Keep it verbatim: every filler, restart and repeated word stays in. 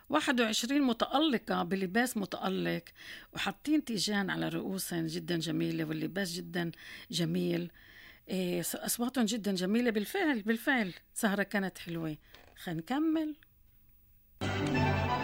واحد وعشرين متألقة بلباس متألق وحاطين تيجان على رؤوسهم جدا جميلة، واللباس جدا جميل. إيه، أصواتهم جدا جميلة. بالفعل بالفعل سهرة كانت حلوة. خلينا نكمل.